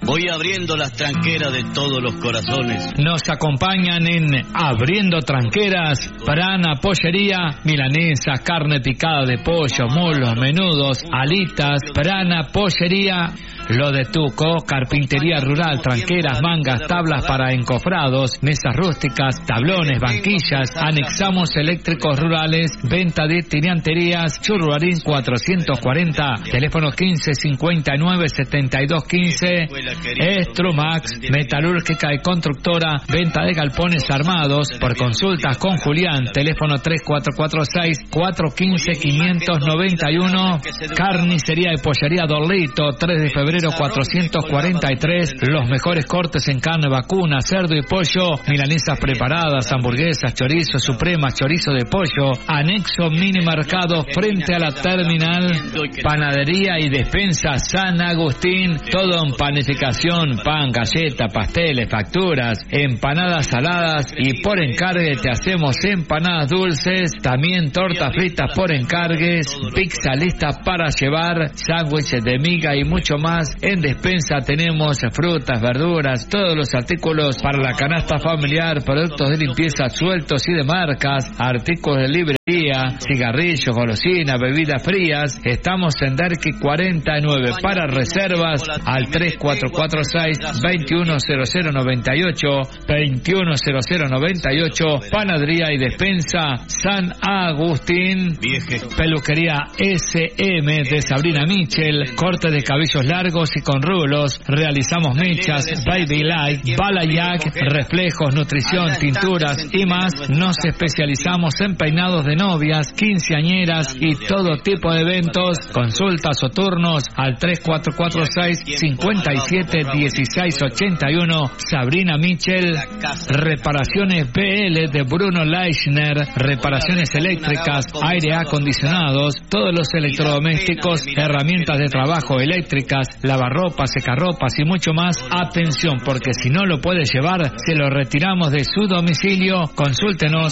Voy abriendo las tranqueras de todos los corazones. Nos acompañan en Abriendo Tranqueras, Prana Pollería, milanesas, carne picada de pollo, mulos, menudos, alitas, Prana Pollería. Lo de Tuco, carpintería rural, tranqueras, mangas, tablas para encofrados, mesas rústicas, tablones, banquillas, anexamos eléctricos rurales, venta de tiranterías, Churruarín 440, teléfono 1559-7215, Estrumax, metalúrgica y constructora, venta de galpones armados, por consultas con Julián, teléfono 3446-415-591, carnicería y pollería Dorlito, 3 de febrero 443, los mejores cortes en carne vacuna, cerdo y pollo, milanesas preparadas, hamburguesas, chorizo, suprema, chorizo de pollo, anexo mini mercado frente a la terminal, panadería y despensa San Agustín, todo en panificación, pan, galleta, pasteles, facturas, empanadas saladas y por encargue te hacemos empanadas dulces, también tortas fritas por encargues, pizza lista para llevar, sándwiches de miga y mucho más. En despensa tenemos frutas, verduras, todos los artículos para la canasta familiar, productos de limpieza sueltos y de marcas, artículos de librería, cigarrillos, golosinas, bebidas frías. Estamos en Derqui 49. Para reservas al 3446-210098, 210098, panadería y despensa San Agustín. Peluquería SM de Sabrina Michel, corte de cabellos largos y con rulos, realizamos mechas, baby light, balayage, reflejos, nutrición, tinturas y más. Nos especializamos en peinados de novias, quinceañeras y todo tipo de eventos. Consultas o turnos al 3446-571681. Sabrina Michel. Reparaciones BL de Bruno Leichner, reparaciones eléctricas, aire acondicionados, todos los electrodomésticos, herramientas de trabajo eléctricas, lavarropas, secarropas y mucho más. Atención, porque si no lo puede llevar, se lo retiramos de su domicilio. Consúltenos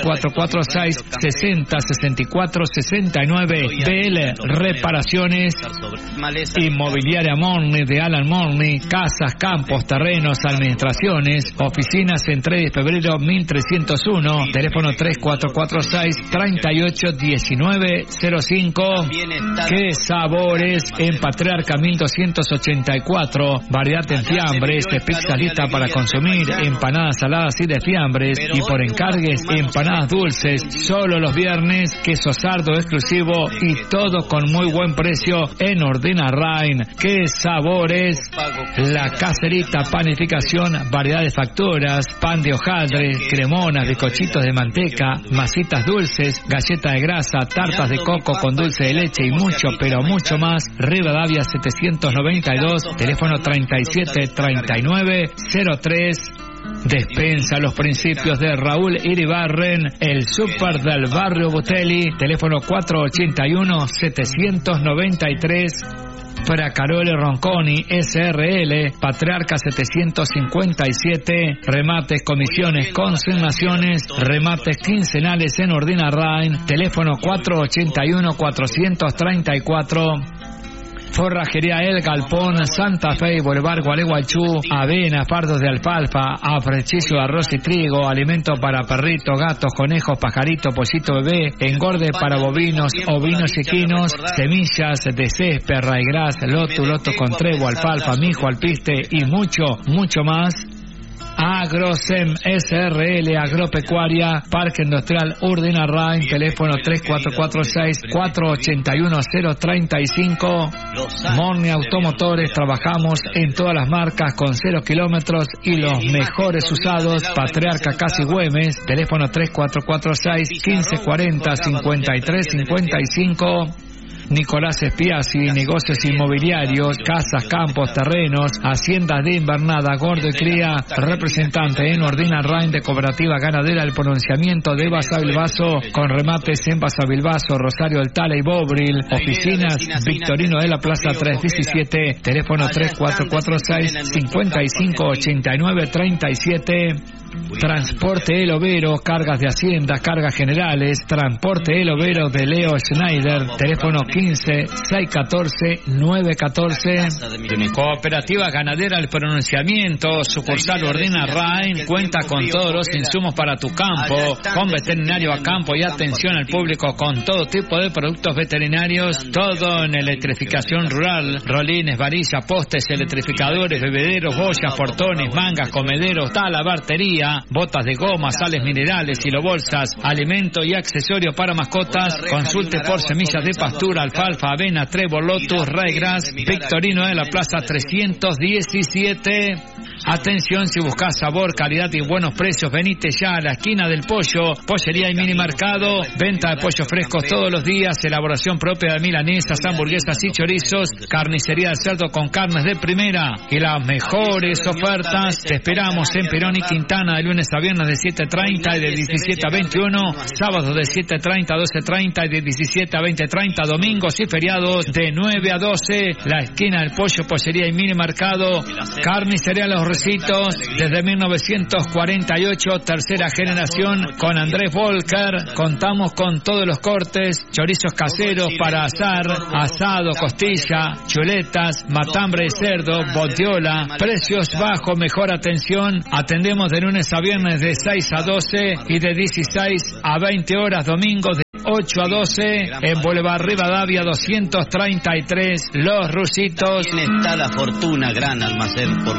3446-606469. BL Reparaciones. Inmobiliaria Morney de Alan Morney, casas, campos, terrenos, administraciones, oficinas en 3 de febrero 1301, teléfono 3446-381905. ¡Qué sabores! En Patriarca 1284, variedad en fiambres, pizza lista para consumir, empanadas saladas y de fiambres, y por encargues, empanadas dulces, solo los viernes, queso sardo exclusivo y todo con muy buen precio en Ordina Rain. ¡Qué sabores! La Caserita Panificación, variedad de facturas, pan de hojaldre, cremonas, bizcochitos de manteca, masitas dulces, galleta de grasa, tartas de coco con dulce de leche y mucho, pero mucho más. Rivadavia 792, teléfono 373903. Despensa Los Principios de Raúl Iribarren, el súper del barrio Butelli, teléfono 481-793. Fracarole Ronconi SRL, Patriarca 757, remates, comisiones, consignaciones, remates quincenales en Ordina Rain, teléfono 481-434. Forrajería El Galpón, Santa Fe, Boulevard Gualeguaychú, avena, fardos de alfalfa, afrechizo de arroz y trigo, alimento para perrito, gatos, conejos, pajarito, pollito bebé, engorde para bovinos, ovinos y equinos, semillas de césped, raigras, loto con trevo, alfalfa, mijo, alpiste y mucho, mucho más. Agrosem SRL, agropecuaria, Parque Industrial Ordina Rain, teléfono 3446-481-035. Morni Automotores, trabajamos en todas las marcas con 0 kilómetros y los mejores usados. Patriarca Casi Güemes, teléfono 3446-1540-5355. Nicolás Espiazzi, negocios inmobiliarios, casas, campos, terrenos, haciendas de invernada, gordo y cría, representante en Ordina Rain de Cooperativa Ganadera del Pronunciamiento de Basavilbaso, con remates en Basavilbaso, Rosario del Tala y Bobril, oficinas Victorino de la Plaza 317, teléfono 3446-558937. Transporte El Overo, cargas de Hacienda, cargas generales. Transporte El Overo de Leo Schneider, teléfono 15-614-914. Cooperativa Ganadera El Pronunciamiento, sucursal Ordina Rain, cuenta con todos los insumos para tu campo, con veterinario a campo y atención al público con todo tipo de productos veterinarios, todo en electrificación rural, rolines, varillas, postes, electrificadores, bebederos, boyas, portones, mangas, comederos, talabartería, botas de goma, sales minerales, silobolsas, alimento y accesorios para mascotas. Consulte por semillas de pastura, alfalfa, avena, trébol, lotus, ryegrass. Victorino de la Plaza 317. Atención, si buscas sabor, calidad y buenos precios, venite ya a la esquina del pollo, pollería y mini mercado, venta de pollos frescos todos los días, elaboración propia de milanesas, hamburguesas y chorizos, carnicería de cerdo con carnes de primera y las mejores ofertas. Te esperamos en Perón y Quintana de lunes a viernes de 7:30 y de 17 a 21, sábados de 7:30 a 12:30 y de 17 a 20:30, domingos y feriados de 9 a 12, la esquina del pollo, pollería y mini mercado, carnicería Los Recitos, desde 1948, tercera generación, con Andrés Volker. Contamos con todos los cortes, chorizos caseros para asar, asado, costilla, chuletas, matambre de cerdo, bondiola, precios bajos, mejor atención. Atendemos de lunes a viernes de 6 a 12 y de 16 a 20 horas, domingos de 8 a 12, en Boulevard Rivadavia 233, Los Rusitos. Está la fortuna, gran almacén por